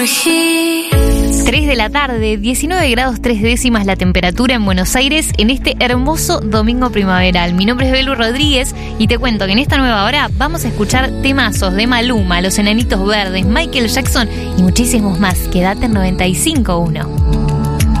3 de la tarde, 19 grados 3 décimas la temperatura en Buenos Aires en este hermoso domingo primaveral. Mi nombre es Belu Rodríguez y te cuento que en esta nueva hora vamos a escuchar temazos de Maluma, Los Enanitos Verdes, Michael Jackson y muchísimos más. Quédate en 95.1.